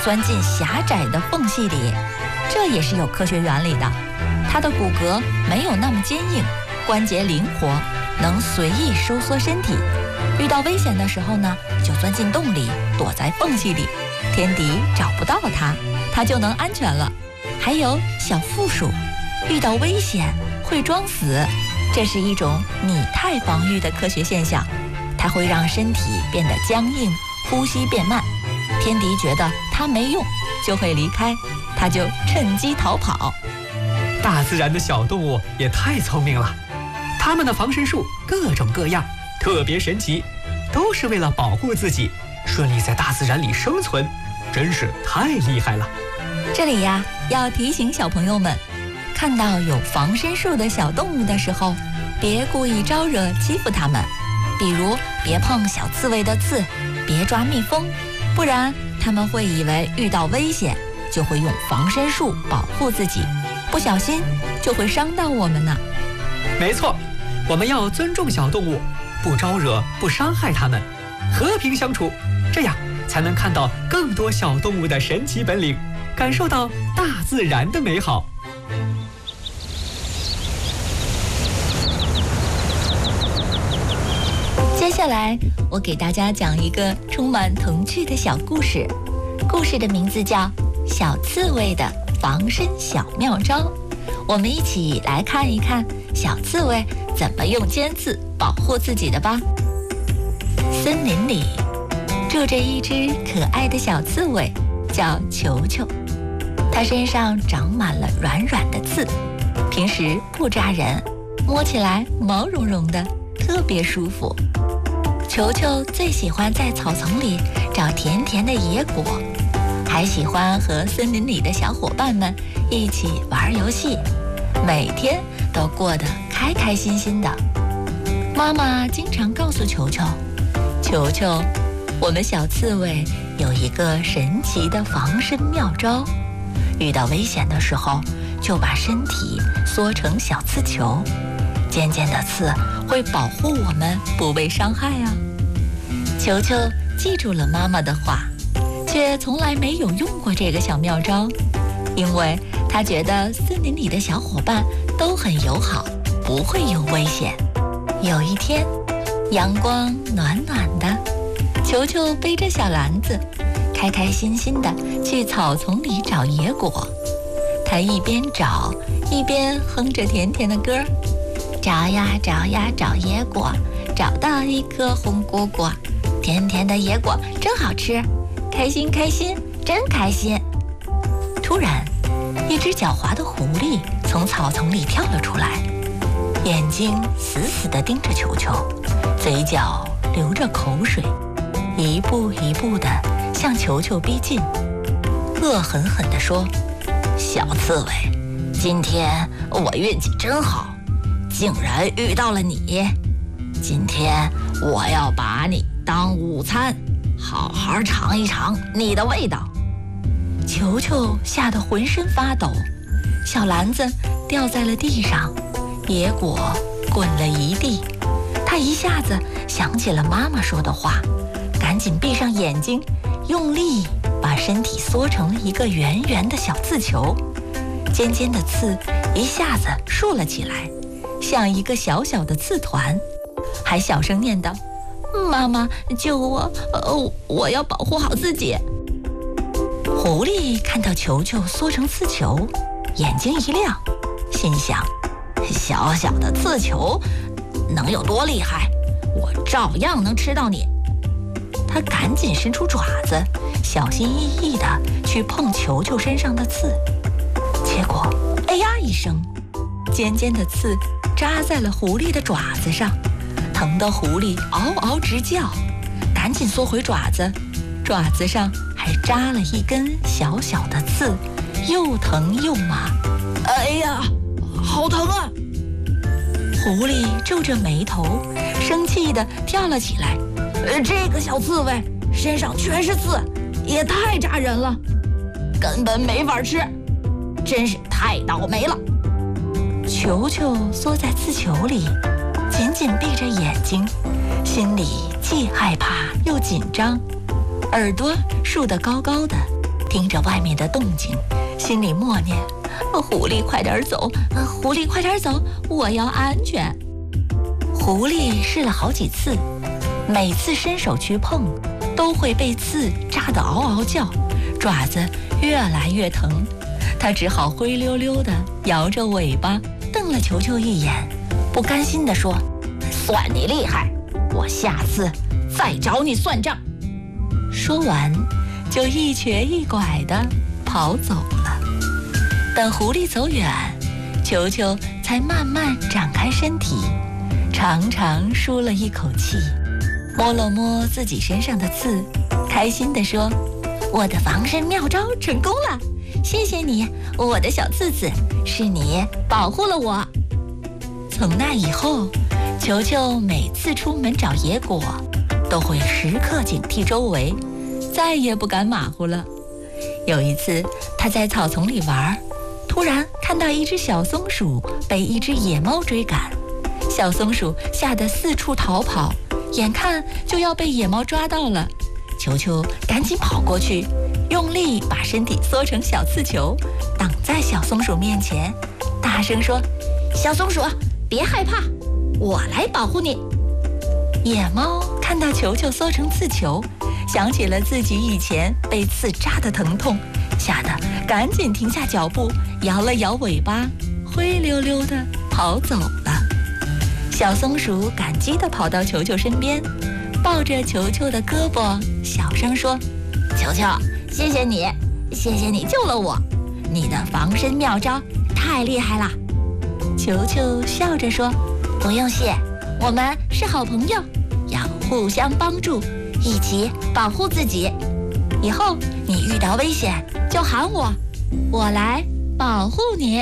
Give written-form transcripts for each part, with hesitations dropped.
钻进狭窄的缝隙里，这也是有科学原理的。它的骨骼没有那么坚硬，关节灵活，能随意收缩身体。遇到危险的时候呢，就钻进洞里，躲在缝隙里，天敌找不到它，它就能安全了。还有小负鼠，遇到危险会装死，这是一种拟态防御的科学现象，它会让身体变得僵硬，呼吸变慢，天敌觉得它没用，就会离开，它就趁机逃跑。 大自然的小动物也太聪明了，它们的防身术各种各样，特别神奇，都是为了保护自己，顺利在大自然里生存，真是太厉害了。 这里呀，要提醒小朋友们，看到有防身术的小动物的时候，别故意招惹欺负它们，比如别碰小刺猬的刺，别抓蜜蜂，不然它们会以为遇到危险，就会用防身术保护自己，不小心就会伤到我们呢。 没错，我们要尊重小动物，不招惹，不伤害它们，和平相处，这样才能看到更多小动物的神奇本领，感受到大自然的美好。 接下来我给大家讲一个充满童趣的小故事，故事的名字叫《小刺猬的防身小妙招》。我们一起来看一看小刺猬怎么用尖刺保护自己的吧。森林里住着一只可爱的小刺猬，叫球球。它身上长满了软软的刺，平时不扎人，摸起来毛茸茸的，特别舒服。球球最喜欢在草丛里找甜甜的野果，还喜欢和森林里的小伙伴们一起玩游戏，每天都过得开开心心的。妈妈经常告诉球球，球球，我们小刺猬有一个神奇的防身妙招，遇到危险的时候，就把身体缩成小刺球，尖尖的刺会保护我们不被伤害啊。球球记住了妈妈的话，却从来没有用过这个小妙招，因为他觉得森林里的小伙伴都很友好，不会有危险。有一天，阳光暖暖的，球球背着小篮子，开开心心地去草丛里找野果。他一边找，一边哼着甜甜的歌，找呀找呀找野果，找到一颗红果果，甜甜的野果真好吃，开心开心，真开心。突然，一只狡猾的狐狸从草丛里跳了出来，眼睛死死地盯着球球，嘴角流着口水，一步一步地向球球逼近，恶狠狠地说：小刺猬，今天我运气真好，竟然遇到了你，今天我要把你当午餐，好好尝一尝你的味道。球球吓得浑身发抖，小篮子掉在了地上，野果滚了一地。他一下子想起了妈妈说的话，赶紧闭上眼睛，用力把身体缩成了一个圆圆的小刺球，尖尖的刺一下子竖了起来，像一个小小的刺团，还小声念道：妈妈救我，我要保护好自己。狐狸看到球球缩成刺球，眼睛一亮，心想：小小的刺球能有多厉害？我照样能吃到你。他赶紧伸出爪子，小心翼翼地去碰球球身上的刺，结果哎呀一声，尖尖的刺扎在了狐狸的爪子上，疼得狐狸嗷嗷直叫，赶紧缩回爪子，爪子上还扎了一根小小的刺，又疼又麻。哎呀，好疼啊！狐狸皱着眉头，生气地跳了起来。这个小刺猬身上全是刺，也太扎人了，根本没法吃，真是太倒霉了。球球缩在刺球里，紧紧闭着眼睛，心里既害怕又紧张，耳朵竖得高高的， 听着外面的动静，心里默念：狐狸快点走，狐狸快点走，我要安全。狐狸试了好几次，每次伸手去碰，都会被刺扎得嗷嗷叫，爪子越来越疼。它只好灰溜溜地摇着尾巴，瞪了球球一眼，不甘心地说：算你厉害，我下次再找你算账。说完，就一瘸一拐地跑走了。等狐狸走远，球球才慢慢展开身体，长长舒了一口气，摸了摸自己身上的刺，开心地说：我的防身妙招成功了，谢谢你，我的小刺刺，是你保护了我。从那以后，球球每次出门找野果，都会时刻警惕周围，再也不敢马虎了。有一次，他在草丛里玩，突然看到一只小松鼠被一只野猫追赶，小松鼠吓得四处逃跑，眼看就要被野猫抓到了。球球赶紧跑过去，用力把身体缩成小刺球，挡在小松鼠面前，大声说：小松鼠，别害怕，我来保护你。野猫看到球球缩成刺球，想起了自己以前被刺扎的疼痛，吓得赶紧停下脚步，摇了摇尾巴，灰溜溜地跑走了。小松鼠感激地跑到球球身边，抱着球球的胳膊，小声说：球球，谢谢你，谢谢你救了我，你的防身妙招太厉害了。球球笑着说：不用谢，我们是好朋友，要互相帮助，一起保护自己。以后你遇到危险就喊我，我来保护你。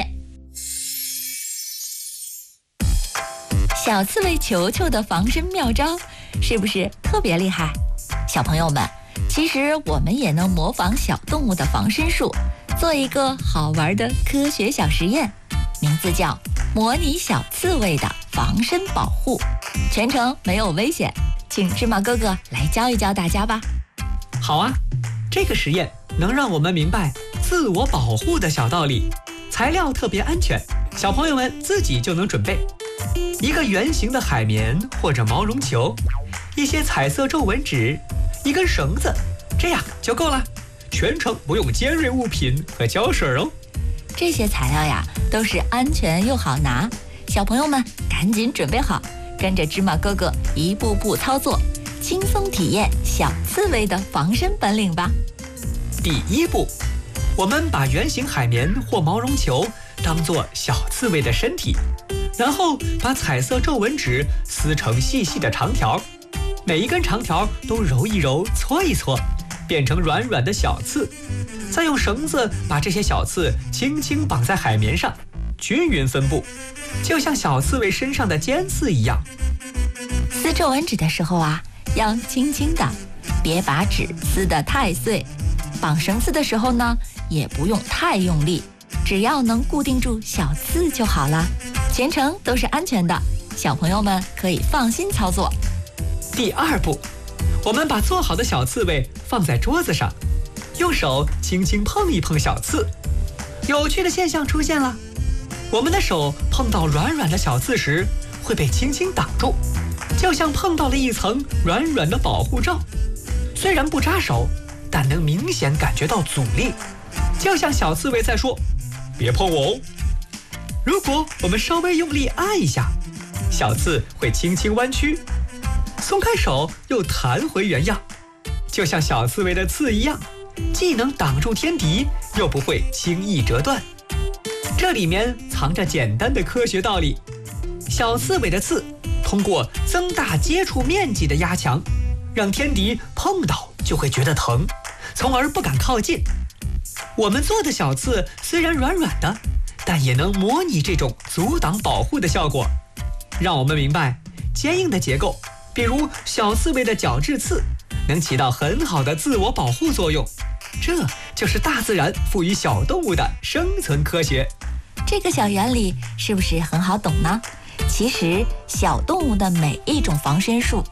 小刺猬球球的防身妙招是不是特别厉害？小朋友们，其实我们也能模仿小动物的防身术，做一个好玩的科学小实验，名字叫模拟小刺猬的防身保护，全程没有危险，请芝麻哥哥来教一教大家吧。 好啊，这个实验能让我们明白自我保护的小道理，材料特别安全，小朋友们自己就能准备。一个圆形的海绵或者毛绒球，一些彩色皱纹纸，一根绳子，这样就够了，全程不用尖锐物品和胶水哦。 这些材料呀，都是安全又好拿，小朋友们赶紧准备好，跟着芝麻哥哥一步步操作，轻松体验小刺猬的防身本领吧。 第一步，我们把圆形海绵或毛绒球当作小刺猬的身体，然后把彩色皱纹纸撕成细细的长条，每一根长条都揉一揉，搓一搓，变成软软的小刺，再用绳子把这些小刺轻轻绑在海绵上，均匀分布，就像小刺猬身上的尖刺一样。 撕皱纹纸的时候啊，要轻轻的，别把纸撕得太碎。绑绳子的时候呢，也不用太用力，只要能固定住小刺就好了，全程都是安全的，小朋友们可以放心操作。 第二步，我们把做好的小刺猬放在桌子上，用手轻轻碰一碰小刺。有趣的现象出现了，我们的手碰到软软的小刺时，会被轻轻挡住，就像碰到了一层软软的保护罩。虽然不扎手，但能明显感觉到阻力，就像小刺猬在说：别碰我哦。如果我们稍微用力按一下，小刺会轻轻弯曲，松开手又弹回原样，就像小刺猬的刺一样，既能挡住天敌，又不会轻易折断。这里面藏着简单的科学道理，小刺猬的刺通过增大接触面积的压强，让天敌碰到就会觉得疼，从而不敢靠近。我们做的小刺虽然软软的，但也能模拟这种阻挡保护的效果，让我们明白坚硬的结构，比如小刺猬的角质刺，能起到很好的自我保护作用。这就是大自然赋予小动物的生存科学。 这个小原理是不是很好懂呢？其实小动物的每一种防身术都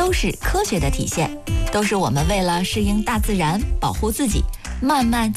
都是科学的体现，都是我们为了适应大自然，保护自己，慢慢